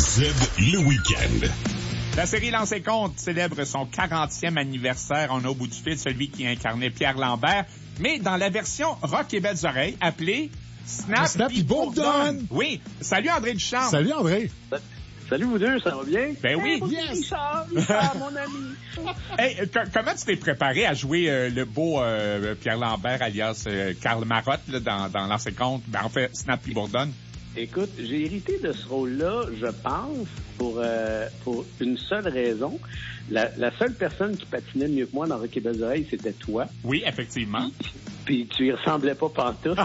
Z le week-end. La série Lancez Compte célèbre son 40e anniversaire. On a au bout du fil celui qui incarnait Pierre Lambert, mais dans la version rock et belles oreilles, appelée Snap et Bourdonne. Oui. Salut André Duchamp. Salut André. Salut vous deux, ça va bien? Ben oui. Hey, yes. Richard, mon ami. Hey, comment tu t'es préparé à jouer le beau Pierre Lambert alias Karl Marotte là, dans Lancez Compte? Ben, en fait, Snap et Bourdonne. Écoute, j'ai hérité de ce rôle-là, je pense, pour une seule raison. La seule personne qui patinait mieux que moi dans Rock et Belles Oreilles, c'était toi. Oui, effectivement. Puis tu y ressemblais pas pantoute.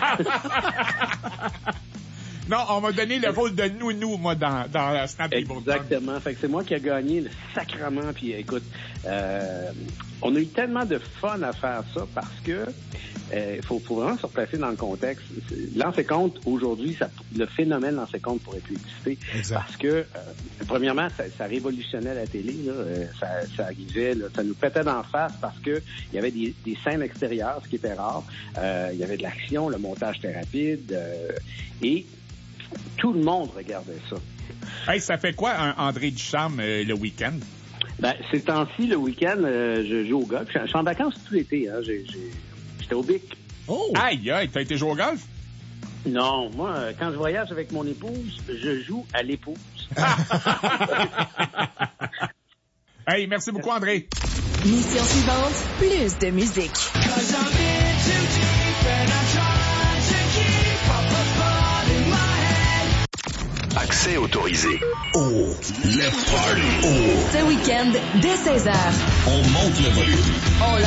Non, on m'a donné le rôle de nounou, moi, dans Snap et Bourdonne. Exactement. Fait que c'est moi qui ai gagné le sacrement. Puis écoute, on a eu tellement de fun à faire ça parce que faut vraiment se replacer dans le contexte. Lancez Compte, aujourd'hui, le phénomène Lancez Compte pourrait plus exister. Exact. Parce que, premièrement, ça révolutionnait la télé. Là. Ça arrivait, là, ça nous pétait d'en face parce que il y avait des scènes extérieures, ce qui était rare. Il y avait de l'action, le montage était rapide. Et tout le monde regardait ça. Hey, ça fait quoi un André Duchamp le week-end? Ben, ces temps-ci, le week-end, je joue au golf. Je suis en vacances tout l'été. Hein. J'étais au Bic. Oh! Aïe, aïe, t'as été jouer au golf? Non, moi, quand je voyage avec mon épouse, je joue à l'épouse. Hey, merci beaucoup, André. Mission suivante, plus de musique. Accès autorisé. Oh, le party. Oh. Ce week-end, dès 16h. On monte le volume. On